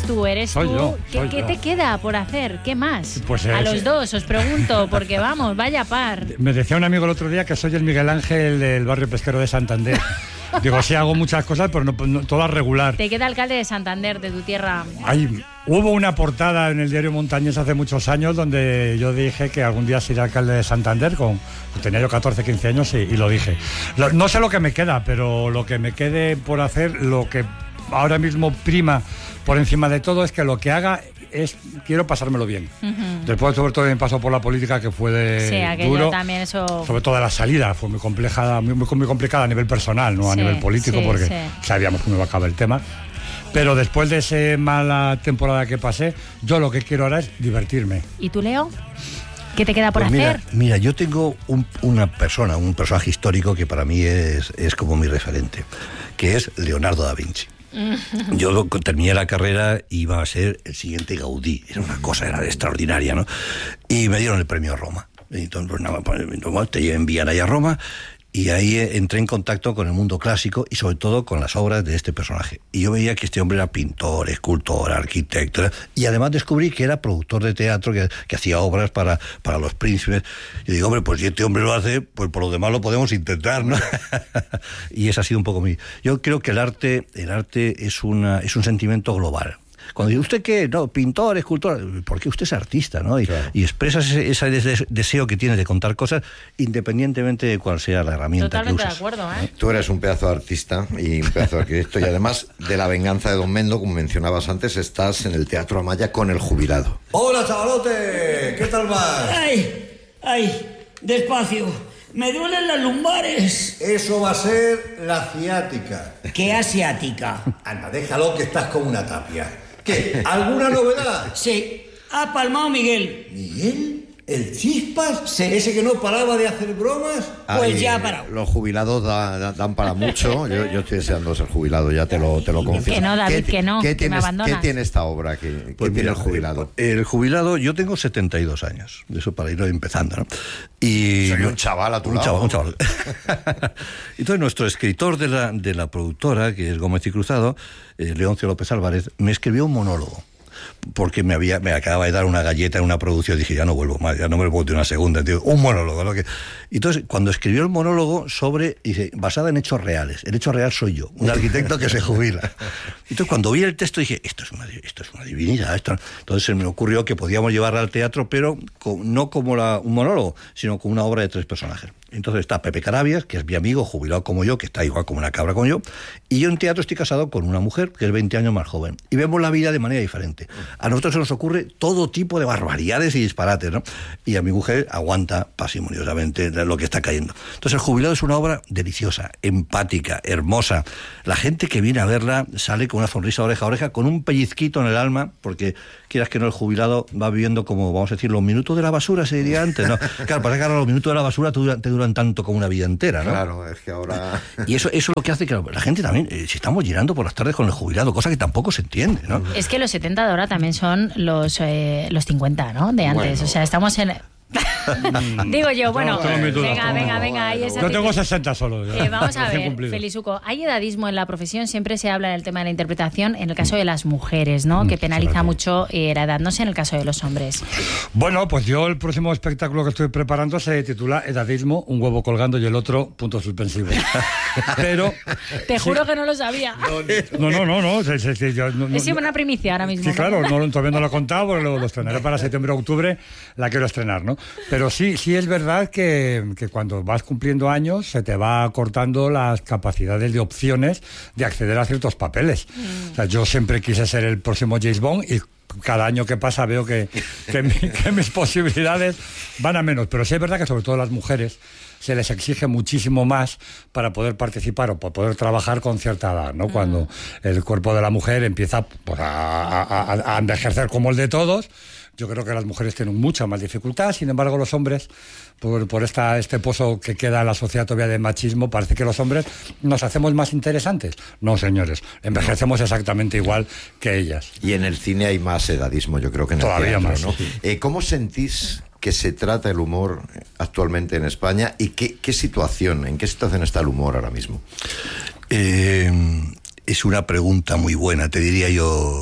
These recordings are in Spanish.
tú, eres soy tú. Yo, ¿Qué te queda por hacer? ¿Qué más? Pues a los dos os pregunto, porque vamos, vaya par. Me decía un amigo el otro día que soy el Miguel Ángel del barrio pesquero de Santander. Digo, sí hago muchas cosas, pero no todas regular. Te queda alcalde de Santander, de tu tierra. Hubo una portada en el diario Montañés hace muchos años donde yo dije que algún día sería alcalde de Santander. Tenía yo 14, 15 años y lo dije. No sé lo que me queda, pero lo que me quede por hacer, lo que ahora mismo prima por encima de todo es que lo que haga quiero pasármelo bien. Después, sobre todo, me pasó por la política, que fue duro. También eso... Sobre todo la salida fue muy complicada a nivel personal, no a nivel político, porque sabíamos cómo iba a acabar el tema. Pero después de esa mala temporada que pasé, yo lo que quiero ahora es divertirme. ¿Y tú, Leo? ¿Qué te queda por hacer? Mira, yo tengo un personaje histórico que para mí es como mi referente, que es Leonardo da Vinci. Yo terminé la carrera y iba a ser el siguiente Gaudí. Era una cosa, era extraordinaria, ¿no? Y me dieron el premio Roma. Entonces, te envían ahí a Roma. Y ahí entré en contacto con el mundo clásico y sobre todo con las obras de este personaje. Y yo veía que este hombre era pintor, escultor, arquitecto, y además descubrí que era productor de teatro, que hacía obras para los príncipes. Y digo, hombre, pues si este hombre lo hace, pues por lo demás lo podemos intentar, ¿no? Y ese ha sido un poco mi... Yo creo que el arte es un sentimiento global. Cuando dice, ¿usted qué? No, pintor, escultor, porque usted es artista, ¿no? Y expresa ese deseo que tiene de contar cosas independientemente de cuál sea la herramienta que uses. Totalmente de acuerdo, ¿eh? Tú eres un pedazo de artista y un pedazo de arquitecto, y además de La venganza de Don Mendo, como mencionabas antes, estás en el Teatro Amaya con El jubilado. ¡Hola, chavalote! ¿Qué tal vas? ¡Ay! Despacio. Me duelen las lumbares. Eso va a ser la ciática. ¿Qué asiática? Anda, déjalo que estás como una tapia. ¿Qué? ¿Alguna novedad? Sí. Ha palmado Miguel. ¿Miguel? ¿El Chispas? Sí. ¿Ese que no paraba de hacer bromas? Pues ya ha parado. Los jubilados dan para mucho. Yo estoy deseando ser jubilado, ya te lo confieso. Que no, David, que no, que me abandonas. ¿Qué tiene esta obra? ¿Qué tiene el jubilado? El jubilado, yo tengo 72 años. Eso para ir empezando, ¿no? Y soy un chaval a tu lado. Un chaval. Entonces, nuestro escritor de la productora, que es Gómez y Cruzado, Leoncio López Álvarez, me escribió un monólogo. Porque me acababa de dar una galleta en una producción y dije, ya no vuelvo más, ya no me vuelvo de una segunda, tío, un monólogo, ¿no? Entonces, cuando escribió el monólogo dice, basada en hechos reales, el hecho real soy yo, un arquitecto que se jubila. Entonces, cuando vi el texto dije, esto es una divinidad. Entonces se me ocurrió que podíamos llevarla al teatro, pero no como un monólogo, sino como una obra de 3 personajes. Entonces está Pepe Carabias, que es mi amigo, jubilado como yo, que está igual como una cabra como yo, y yo en teatro estoy casado con una mujer que es 20 años más joven, y vemos la vida de manera diferente. A nosotros se nos ocurre todo tipo de barbaridades y disparates, ¿no? Y a mi mujer aguanta parsimoniosamente lo que está cayendo. Entonces El jubilado es una obra deliciosa, empática, hermosa. La gente que viene a verla sale con una sonrisa oreja a oreja, con un pellizquito en el alma, porque quieras que no, el jubilado va viviendo como, vamos a decir, los minutos de la basura, se diría antes, ¿no? Claro, pasa que ahora los minutos de la basura te duran tanto como una vida entera, ¿no? Claro, es que ahora... Y eso es lo que hace que la gente también, si estamos llenando por las tardes con el jubilado, cosa que tampoco se entiende, ¿no? Es que los 70 de ahora también son los 50, ¿no? De antes, bueno. O sea, estamos en... Digo yo, bueno, venga, ahí esa. Yo tengo 60 solo. Vamos a ver, Felizuco, hay edadismo en la profesión, siempre se habla del tema de la interpretación, en el caso de las mujeres, ¿no? Que penaliza mucho la edad, no sé en el caso de los hombres. Bueno, pues yo el próximo espectáculo que estoy preparando se titula Edadismo, un huevo colgando y el otro punto suspensivo. Pero... Te juro que no lo sabía. No. Es una primicia ahora mismo. Sí, claro, todavía no lo he contado, porque lo estrenaré para septiembre o octubre, la quiero estrenar, ¿no? Pero sí es verdad que cuando vas cumpliendo años se te va cortando las capacidades de opciones de acceder a ciertos papeles. O sea, yo siempre quise ser el próximo James Bond y cada año que pasa veo que mis posibilidades van a menos. Pero sí es verdad que sobre todo a las mujeres se les exige muchísimo más para poder participar o para poder trabajar con cierta edad, ¿no? Cuando el cuerpo de la mujer empieza pues, a envejecer como el de todos. Yo creo que las mujeres tienen mucha más dificultad, sin embargo los hombres, por este pozo que queda en la sociedad todavía de machismo, parece que los hombres nos hacemos más interesantes. No, señores, envejecemos exactamente igual que ellas. Y en el cine hay más edadismo, yo creo que en el todavía teatro, más, ¿no? Sí. ¿Cómo sentís que se trata el humor actualmente en España y en qué situación está el humor ahora mismo? Es una pregunta muy buena, te diría yo.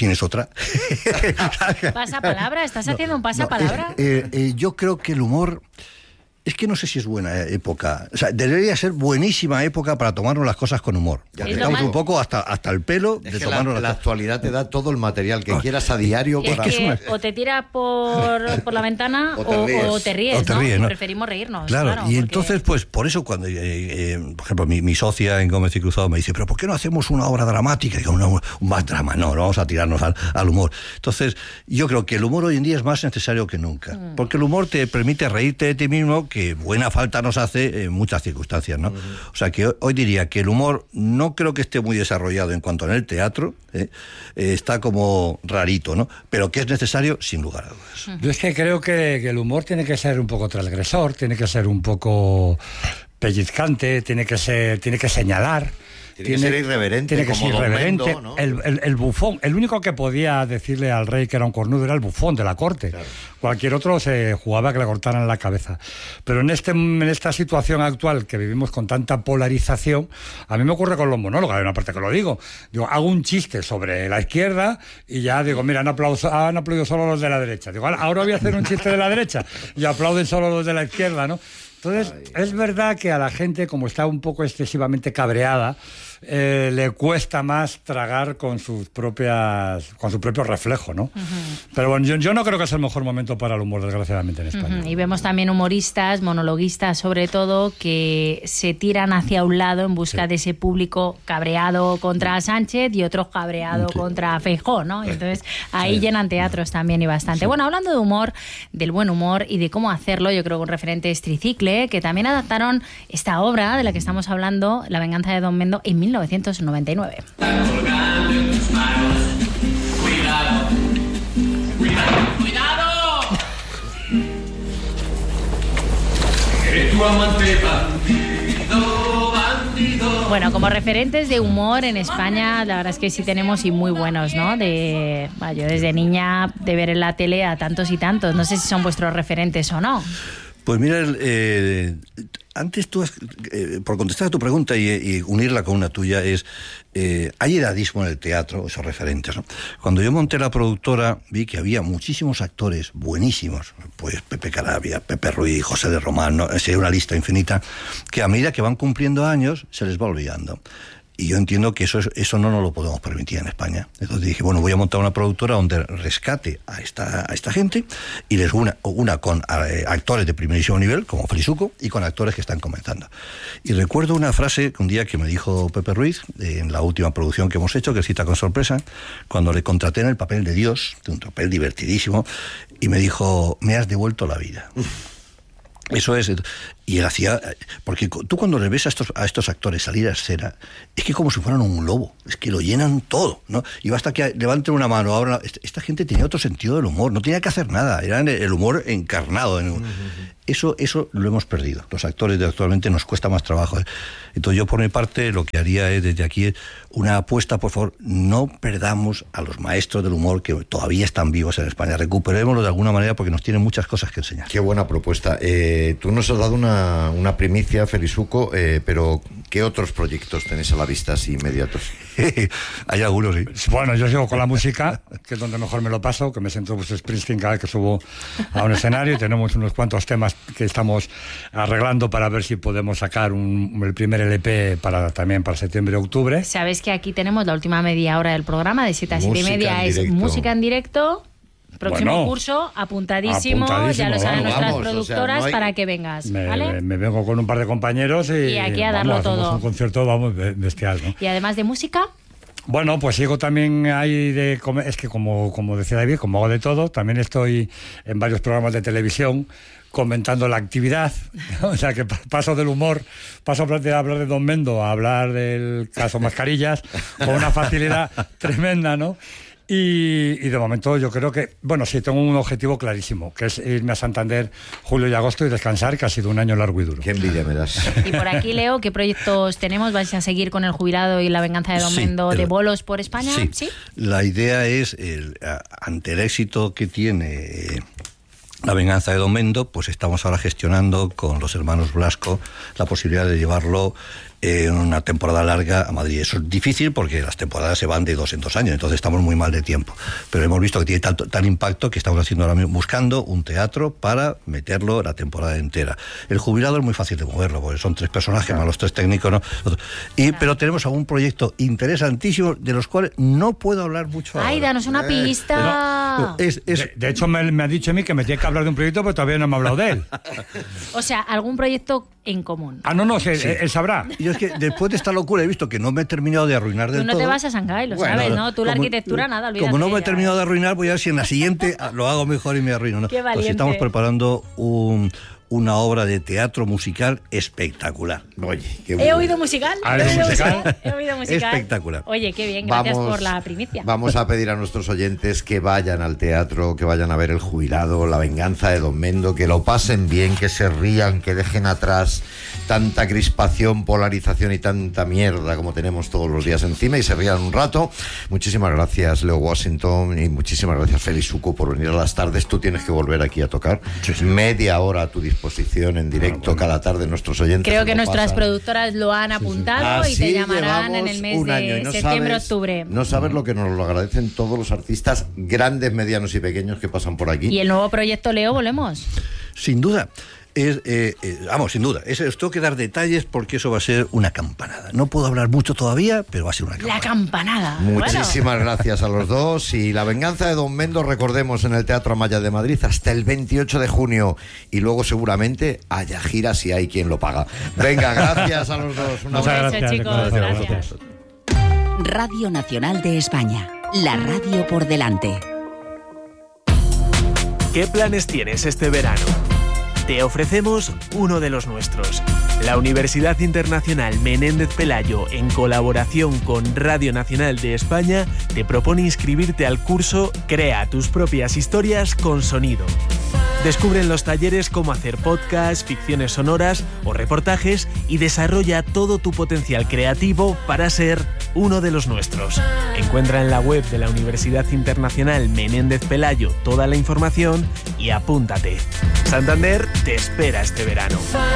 ¿tienes otra? ¿Pasapalabra? ¿Estás haciendo un pasapalabra? Yo creo que el humor... Es que no sé si es buena época. O sea, debería ser buenísima época para tomarnos las cosas con humor. Ya Estamos un poco hasta el pelo es de que tomarnos la actualidad te da todo el material que quieras a diario. Es para... que o te tiras por la ventana o te ríes, o te ríes, ¿no? ¿no? Preferimos reírnos. Claro, y porque... entonces, pues, por eso cuando, por ejemplo, mi socia en Gómez y Cruzado me dice, pero ¿por qué no hacemos una obra dramática? Digo, un más drama, no vamos a tirarnos al humor. Entonces, yo creo que el humor hoy en día es más necesario que nunca, porque el humor te permite reírte de ti mismo, que buena falta nos hace en muchas circunstancias, ¿no? O sea, que hoy diría que el humor no creo que esté muy desarrollado en cuanto en el teatro, está como rarito, ¿no? Pero que es necesario, sin lugar a dudas. Yo es que creo que el humor tiene que ser un poco transgresor, tiene que ser un poco pellizcante, tiene que señalar. Tiene que ser irreverente, tiene que como ser irreverente. Don Mendo, ¿no? El bufón, el único que podía decirle al rey que era un cornudo era el bufón de la corte. Claro. Cualquier otro se jugaba a que le cortaran la cabeza. Pero en esta situación actual que vivimos con tanta polarización, a mí me ocurre con los monólogos. Hay una parte que lo digo. Hago un chiste sobre la izquierda y ya digo, mira, han aplaudido solo los de la derecha. Digo, ahora voy a hacer un chiste de la derecha y aplauden solo los de la izquierda, ¿no? Entonces, es verdad que a la gente, como está un poco excesivamente cabreada, le cuesta más tragar con su propio reflejo, ¿no? Pero bueno, yo no creo que sea el mejor momento para el humor, desgraciadamente, en España. Y vemos también humoristas, monologuistas sobre todo, que se tiran hacia un lado en busca de ese público cabreado contra Sánchez y otros cabreado contra Feijóo, ¿no? Entonces ahí llenan teatros también y bastante. Bueno, hablando de humor, del buen humor y de cómo hacerlo, yo creo que un referente es Tricicle, que también adaptaron esta obra de la que estamos hablando, La venganza de Don Mendo, en 1999. ¡Cuidado! Eres tu amante bandido. Bueno, como referentes de humor en España, la verdad es que sí tenemos y muy buenos, ¿no? Yo desde niña de ver en la tele a tantos y tantos. No sé si son vuestros referentes o no. Pues mira, antes tú, por contestar a tu pregunta y unirla con una tuya, hay edadismo en el teatro, esos referentes, ¿no? Cuando yo monté la productora, vi que había muchísimos actores buenísimos, pues Pepe Carabia, Pepe Ruiz, José de Román, ¿no? Sería una lista infinita, que a medida que van cumpliendo años, se les va olvidando. Y yo entiendo que eso no nos lo podemos permitir en España. Entonces dije, bueno, voy a montar una productora donde rescate a esta gente y les una con actores de primerísimo nivel, como Felizuco, y con actores que están comenzando. Y recuerdo una frase que un día que me dijo Pepe Ruiz, en la última producción que hemos hecho, que es Cita con sorpresa, cuando le contraté en el papel de Dios, de un papel divertidísimo, y me dijo, me has devuelto la vida. Eso es, y él hacía, porque tú cuando le ves a estos actores salir a escena, es que como si fueran un globo, es que lo llenan todo, ¿no? Y basta que levanten una mano, ahora esta gente tenía otro sentido del humor, no tenía que hacer nada, era el humor encarnado. Eso lo hemos perdido. Los actores de actualmente nos cuesta más trabajo. Entonces yo por mi parte lo que haría es desde aquí una apuesta, por favor, no perdamos a los maestros del humor que todavía están vivos en España, recuperémoslo de alguna manera porque nos tienen muchas cosas que enseñar. Qué buena propuesta. Tú nos has dado una primicia, Felizuco, pero ¿qué otros proyectos tenéis a la vista así inmediatos? Hay algunos, sí. Bueno, yo sigo con la música, que es donde mejor me lo paso, que me siento pues Springsteen cada vez que subo a un escenario, y tenemos unos cuantos temas que estamos arreglando para ver si podemos sacar el primer LP también para septiembre-octubre. Sabes que aquí tenemos la última media hora del programa, de 7 a 7 y media, es música en directo. Próximo curso, apuntadísimo, ya lo saben nuestras productoras, o sea, para que vengas, ¿vale? Me vengo con un par de compañeros y aquí a darlo todo. Un concierto, bestial, ¿no? Y además de música... Bueno, pues sigo también ahí es que como decía David, como hago de todo, también estoy en varios programas de televisión comentando la actividad, o sea que paso del humor, paso de hablar de Don Mendo a hablar del caso Mascarillas con una facilidad tremenda, ¿no? Y de momento yo creo que, bueno, sí, tengo un objetivo clarísimo, que es irme a Santander julio y agosto y descansar, que ha sido un año largo y duro. Qué envidia me das. Y por aquí, Leo, ¿qué proyectos tenemos? ¿Vais a seguir con El jubilado y La venganza de Don Mendo de bolos por España? Sí. La idea es, ante el éxito que tiene La venganza de Don Mendo, pues estamos ahora gestionando con los hermanos Blasco la posibilidad de llevarlo en una temporada larga a Madrid. Eso es difícil porque las temporadas se van de 2 en 2 años, entonces estamos muy mal de tiempo. Pero hemos visto que tiene tal impacto que estamos haciendo ahora mismo, buscando un teatro para meterlo la temporada entera. El jubilado es muy fácil de moverlo, porque son 3 personajes más los 3 técnicos, ¿no? Pero tenemos algún proyecto interesantísimo de los cuales no puedo hablar mucho ahora. Ay, danos una pista. De hecho, me ha dicho a mí que me tiene que hablar de un proyecto, pero todavía no me ha hablado de él. O sea, algún proyecto en común. No, él sabrá. Yo es que después de esta locura he visto que no me he terminado de arruinar del todo. Tú no te vas a Shanghái, lo sabes, ¿no? Tú la arquitectura, nada, olvídate. Como no me he terminado de arruinar, voy a ver si en la siguiente lo hago mejor y me arruino, ¿no? Qué valiente. Pues estamos preparando una obra de teatro musical espectacular. Oye, qué ¿He oído musical? ¿Musical? He oído musical. Espectacular. Oye, qué bien, gracias por la primicia. Vamos a pedir a nuestros oyentes que vayan al teatro, que vayan a ver El Jubilado, La Venganza de Don Mendo, que lo pasen bien, que se rían, que dejen atrás tanta crispación, polarización y tanta mierda como tenemos todos los días encima y se rían un rato. Muchísimas gracias, Leo Washington, y muchísimas gracias, Félix Uco, por venir a las tardes. Tú tienes que volver aquí a tocar. Sí. Media hora a tu disposición en directo cada tarde. Nuestros oyentes creo que nuestras productoras lo han apuntado y te llamarán en el mes de septiembre-octubre. No sabes lo que nos lo agradecen todos los artistas grandes, medianos y pequeños que pasan por aquí. ¿Y el nuevo proyecto, Leo, volvemos? Sin duda. Sin duda. Os tengo que dar detalles porque eso va a ser una campanada. No puedo hablar mucho todavía, pero va a ser una campanada. La campanada. Muchísimas gracias a los dos. Y La Venganza de Don Mendo, recordemos, en el Teatro Amaya de Madrid hasta el 28 de junio. Y luego seguramente haya gira si hay quien lo paga. Venga, gracias a los dos. Muchas gracias, chicos. Gracias. Radio Nacional de España. La radio por delante. ¿Qué planes tienes este verano? Te ofrecemos uno de los nuestros. La Universidad Internacional Menéndez Pelayo, en colaboración con Radio Nacional de España, te propone inscribirte al curso Crea tus propias historias con sonido. Descubre en los talleres cómo hacer podcasts, ficciones sonoras o reportajes y desarrolla todo tu potencial creativo para ser uno de los nuestros. Encuentra en la web de la Universidad Internacional Menéndez Pelayo toda la información y apúntate. Santander te espera este verano.